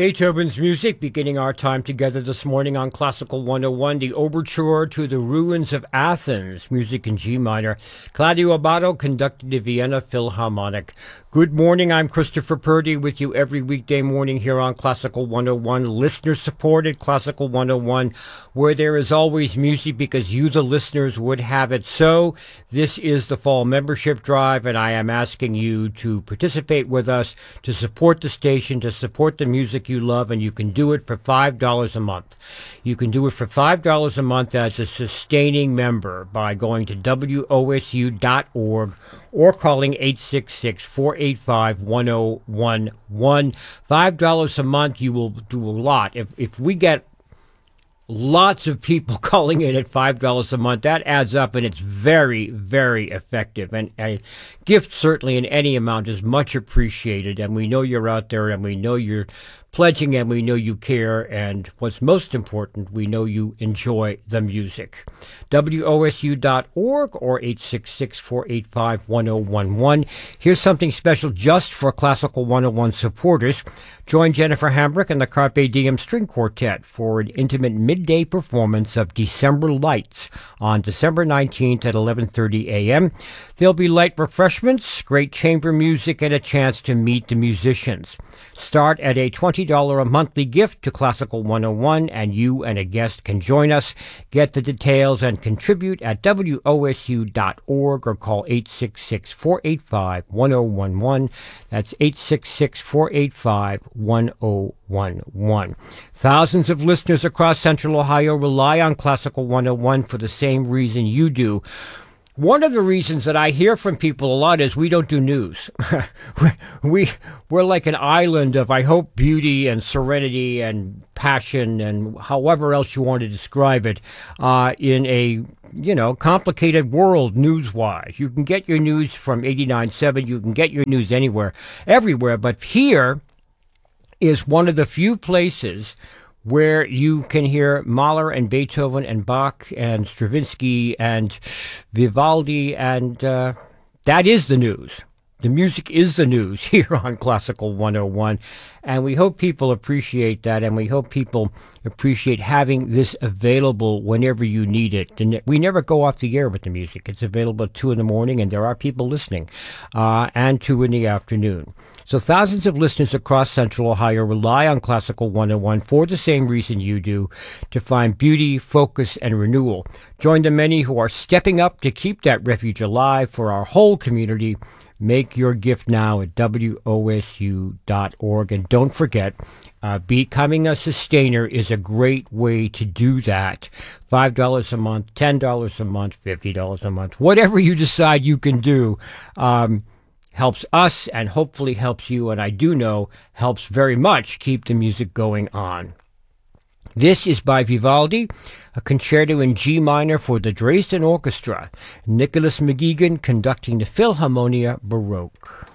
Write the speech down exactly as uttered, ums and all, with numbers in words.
Beethoven's music, beginning our time together this morning on Classical one oh one, the Overture to the Ruins of Athens, music in G minor. Claudio Abbado conducted the Vienna Philharmonic. Good morning, I'm Christopher Purdy with you every weekday morning here on Classical one oh one, listener-supported Classical one oh one, where there is always music because you, the listeners, would have it so. This is the fall membership drive, and I am asking you to participate with us, to support the station, to support the music you love, and you can do it for five dollars a month. You can do it for five dollars a month as a sustaining member by going to W O S U dot org or calling eight six six, four eight five, one oh one one. five dollars a month, you will do a lot. If if we get lots of people calling in at five dollars a month, that adds up, and it's very, very effective. And a gift, certainly in any amount, is much appreciated. And we know you're out there, and we know you're pledging, and we know you care. And what's most important, we know you enjoy the music. W O S U dot org or eight six six, four eight five, one oh one one. Here's something special just for Classical one oh one supporters. Join Jennifer Hambrick and the Carpe Diem String Quartet for an intimate midday performance of December Lights on December nineteenth at eleven thirty a.m. There'll be light refreshments, great chamber music, and a chance to meet the musicians. Start at a twenty dollars a monthly gift to Classical one oh one, and you and a guest can join us. Get the details and contribute at W O S U dot org or call eight six six, four eight five, one oh one one. That's eight six six, four eight five, one oh one one. Thousands of listeners across Central Ohio rely on Classical one oh one for the same reason you do. One of the reasons that I hear from people a lot is we don't do news. we, we're like an island of, I hope, beauty and serenity and passion and however else you want to describe it, uh, in a, you know, complicated world news-wise. You can get your news from eighty-nine point seven. You can get your news anywhere, everywhere. But here is one of the few places where you can hear Mahler and Beethoven and Bach and Stravinsky and Vivaldi, and uh, that is the news. The music is the news here on Classical one oh one, and we hope people appreciate that, and we hope people appreciate having this available whenever you need it. And we never go off the air with the music. It's available at two in the morning, and there are people listening, uh, and two in the afternoon. So thousands of listeners across Central Ohio rely on Classical one oh one for the same reason you do, to find beauty, focus, and renewal. Join the many who are stepping up to keep that refuge alive for our whole community. Make your gift now at W O S U dot org. And don't forget, uh, becoming a sustainer is a great way to do that. five dollars a month, ten dollars a month, fifty dollars a month, whatever you decide you can do, um, helps us and hopefully helps you, and I do know helps very much keep the music going on. This is by Vivaldi, a concerto in G minor for the Dresden Orchestra. Nicholas McGeegan conducting the Philharmonia Baroque.